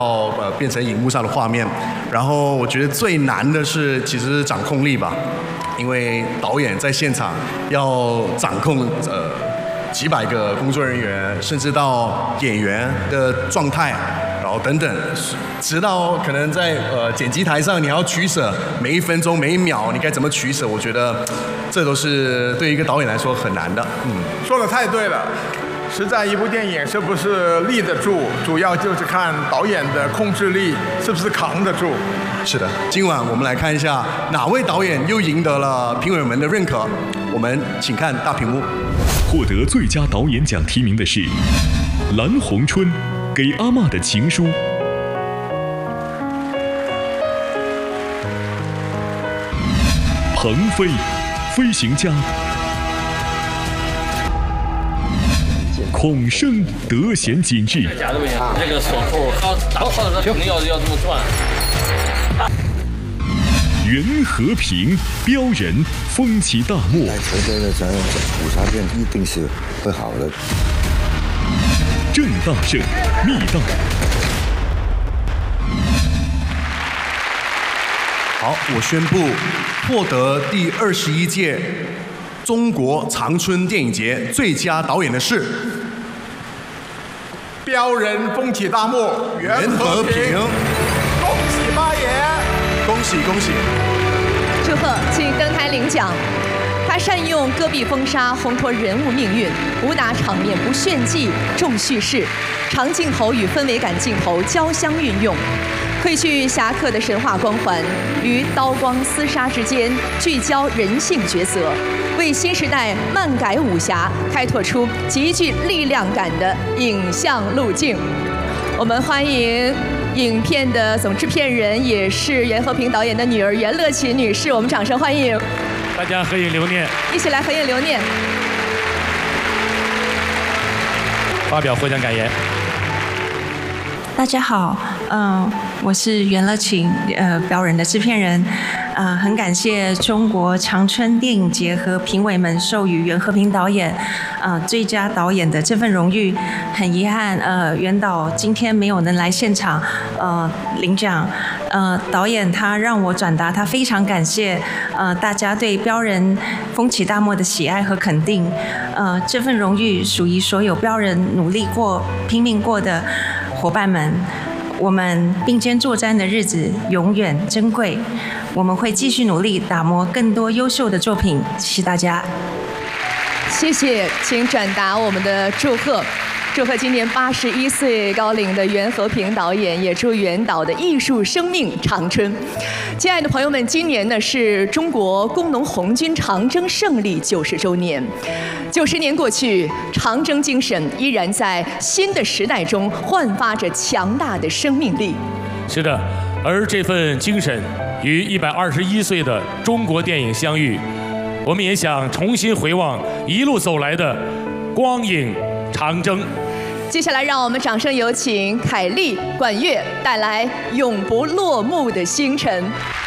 变成荧幕上的画面。然后我觉得最难的是其实是掌控力吧，因为导演在现场要掌控几百个工作人员，甚至到演员的状态，然后等等，直到可能在剪辑台上你要取舍，每1分钟每1秒你该怎么取舍，我觉得这都是对一个导演来说很难的。 说得太对了。实在一部电影是不是立得住，主要就是看导演的控制力是不是扛得住。 是的，今晚我们来看一下哪位导演又赢得了评委们的认可。我们请看大屏幕。 获得最佳导演奖提名的是蓝红春《给阿嬷的情书》，鹏飞《飞行家》，孔生得闲紧致， 这个锁扣打好了肯定要这么转。 袁和平标人风起大漠， 球队的这补杀片一定是会好的。 郑大圣密档。 好，我宣布获得第21届中国长春电影节最佳导演的是标人风起大漠，袁和平。恭喜八爷！ 恭喜恭喜！ 祝贺，请登台领奖。他善用戈壁风沙烘托人物命运，武打场面不炫技重叙事，长镜头与氛围感镜头交相运用，褪去侠客的神话光环，于刀光厮杀之间聚焦人性角色，为新时代漫改武侠开拓出极具力量感的影像路径。我们欢迎影片的总制片人，也是袁和平导演的女儿袁乐琴女士，我们掌声欢迎。 大家合影留念， 一起来合影留念。 发表获奖感言。 大家好，我是袁乐琴，标人的制片人。很感谢中国长春电影节和评委们授予袁和平导演最佳导演的这份荣誉。很遗憾，袁导今天没有能来现场领奖。导演他让我转达他非常感谢大家对标人风起大漠的喜爱和肯定。这份荣誉属于所有标人努力过、拼命过的伙伴们。我们并肩作战的日子永远珍贵，我们会继续努力打磨更多优秀的作品。谢谢大家。 谢谢，请转达我们的祝贺。祝贺今年81岁高龄的袁和平导演，也祝袁导的艺术生命长春。亲爱的朋友们，今年呢是中国工农红军长征胜利90周年。90年过去，长征精神依然在新的时代中焕发着强大的生命力。 是的，而这份精神与121岁的中国电影相遇，我们也想重新回望一路走来的光影长征。 接下来，让我们掌声有请凯丽管乐带来《永不落幕的星辰》。